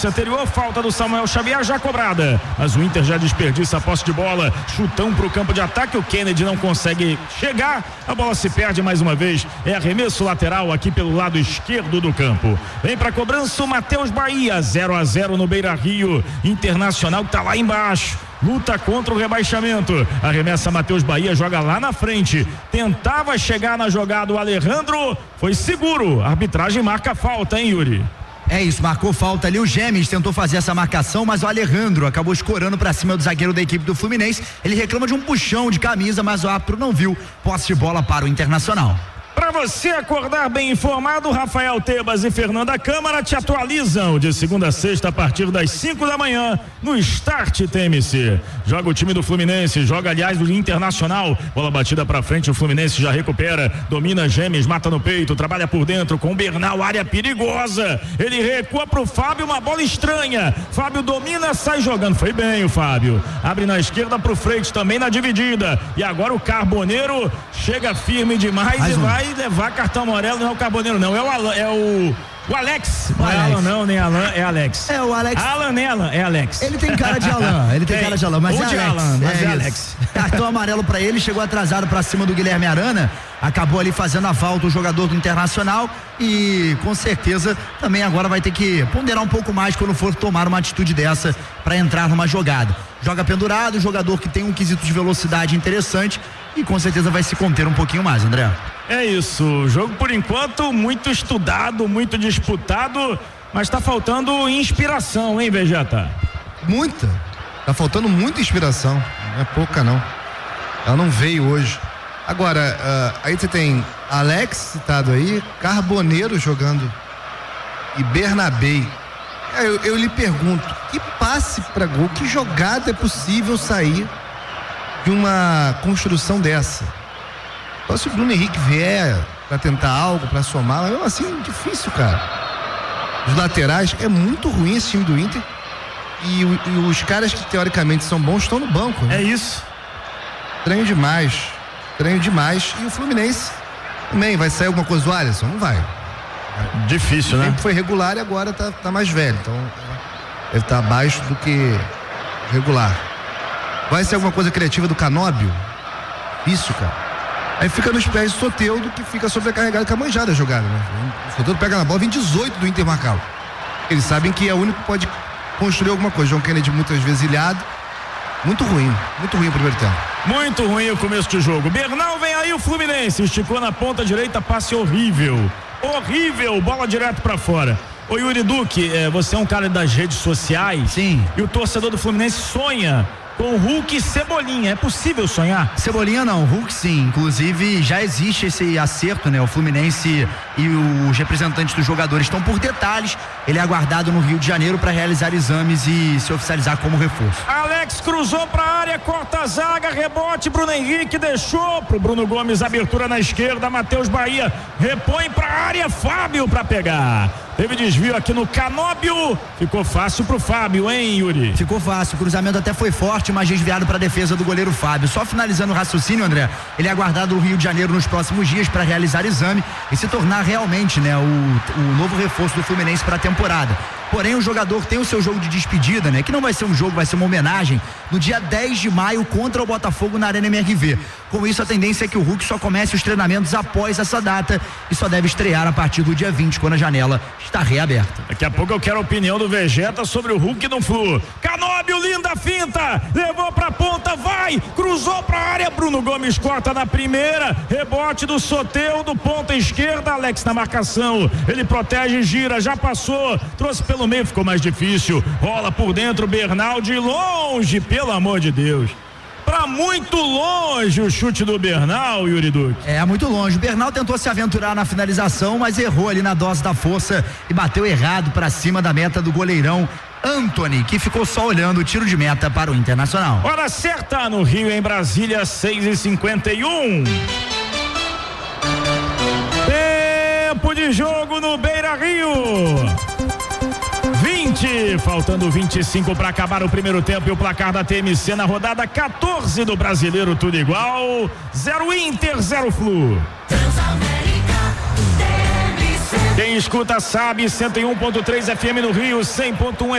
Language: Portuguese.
Anterior, falta do Samuel Xavier já cobrada, mas o Inter já desperdiça a posse de bola, chutão pro campo de ataque, o Kennedy não consegue chegar, a bola se perde mais uma vez, é arremesso lateral aqui pelo lado esquerdo do campo. Vem pra cobrança o Matheus Bahia, 0-0 no Beira-Rio. Internacional que tá lá embaixo, luta contra o rebaixamento, arremessa Matheus Bahia, joga lá na frente, tentava chegar na jogada o Alejandro, foi seguro, a arbitragem marca falta, hein, Yuri? É isso, marcou falta ali, o Gemes tentou fazer essa marcação, mas o Alejandro acabou escorando pra cima do zagueiro da equipe do Fluminense. Ele reclama de um puxão de camisa, mas o árbitro não viu. Posse de bola para o Internacional. Para você acordar bem informado, Rafael Tebas e Fernanda Câmara te atualizam de segunda a sexta a partir das 5 da manhã no Start TMC. Joga o time do Fluminense, joga aliás do Internacional, bola batida para frente, o Fluminense já recupera, domina Gemes, mata no peito, trabalha por dentro com o Bernal, área perigosa, ele recua pro Fábio, uma bola estranha, Fábio domina, sai jogando, foi bem o Fábio, abre na esquerda pro Freitas também na dividida, e agora o Carboneiro chega firme demais e vai levar cartão amarelo. Não é o Carboneiro não, é o Alex. Não é Alan não, nem Alan, é Alex. É o Alex. Alan nem Alan, é Alex. Ele tem cara de Alan, mas ou é de Alex. Alan, mas é Alex. Cartão amarelo pra ele, chegou atrasado pra cima do Guilherme Arana, acabou ali fazendo a falta o jogador do Internacional e com certeza também agora vai ter que ponderar um pouco mais quando for tomar uma atitude dessa pra entrar numa jogada. Joga pendurado, jogador que tem um quesito de velocidade interessante e com certeza vai se conter um pouquinho mais, André. É isso, o jogo por enquanto muito estudado, muito disputado, mas tá faltando inspiração, hein, Vegeta? Muita, tá faltando muita inspiração, não é pouca não, ela não veio hoje. Agora, aí você tem Alex citado aí, Carboneiro jogando e Bernabé. Eu lhe pergunto, que passe para gol, que jogada é possível sair de uma construção dessa? Só se o Bruno Henrique vier para tentar algo, para somar, mas mesmo assim, difícil, cara. Os laterais, é muito ruim esse time do Inter e os caras que teoricamente são bons estão no banco, né? É isso. Estranho demais, e o Fluminense também, vai sair alguma coisa do Alisson? Não vai. Difícil, né? Sempre foi regular e agora tá mais velho, então ele tá abaixo do que regular. Vai ser alguma coisa criativa do Canóbio? Isso, cara. Aí fica nos pés do Soteldo, que fica sobrecarregado com a manjada jogada, né? O Soteldo pega na bola, vem 18 do Inter marcá-lo. Eles sabem que é o único que pode construir alguma coisa. João Kennedy muitas vezes ilhado. Muito ruim o primeiro tempo. Muito ruim o começo de jogo. Bernal vem aí, o Fluminense esticou na ponta direita, passe horrível, bola direto pra fora. Ô Yuri Duque, você é um cara das redes sociais. Sim. E o torcedor do Fluminense sonha com Hulk e Cebolinha, é possível sonhar? Cebolinha não, Hulk sim, inclusive já existe esse acerto, né? O Fluminense e os representantes dos jogadores estão por detalhes, ele é aguardado no Rio de Janeiro para realizar exames e se oficializar como reforço. Alex cruzou pra área, corta a zaga, rebote, Bruno Henrique deixou pro Bruno Gomes, abertura na esquerda, Matheus Bahia repõe pra área, Fábio pra pegar. Teve desvio aqui no Canóbio, ficou fácil pro Fábio, hein, Yuri? Ficou fácil, o cruzamento até foi forte, mas desviado para a defesa do goleiro Fábio. Só finalizando o raciocínio, André, ele é aguardado no Rio de Janeiro nos próximos dias para realizar exame e se tornar realmente, né, o novo reforço do Fluminense para a temporada. Porém, o jogador tem o seu jogo de despedida, né? Que não vai ser um jogo, vai ser uma homenagem no dia 10 de maio contra o Botafogo na Arena MRV. Com isso, a tendência é que o Hulk só comece os treinamentos após essa data e só deve estrear a partir do dia 20, quando a janela está reaberta. Daqui a pouco eu quero a opinião do Vegeta sobre o Hulk no Flu. Canóbio, linda finta, levou pra ponta, vai, cruzou pra área, Bruno Gomes corta na primeira, rebote do Soteldo, ponta esquerda, Alex na marcação, ele protege, gira, já passou, trouxe pelo meio, ficou mais difícil, rola por dentro, Bernal de longe, pelo amor de Deus. Pra muito longe o chute do Bernal, Yuri Duque. É, muito longe. O Bernal tentou se aventurar na finalização, mas errou ali na dose da força e bateu errado pra cima da meta do goleirão Antony, que ficou só olhando o tiro de meta para o Internacional. Hora certa no Rio, em Brasília, 6h51. Tempo de jogo no Beira-Rio. 20, faltando 25 para acabar o primeiro tempo e o placar da TMC na rodada 14 do Brasileiro, tudo igual. 0 Inter, 0 Flu. Quem escuta sabe, 101.3 FM no Rio, 100.1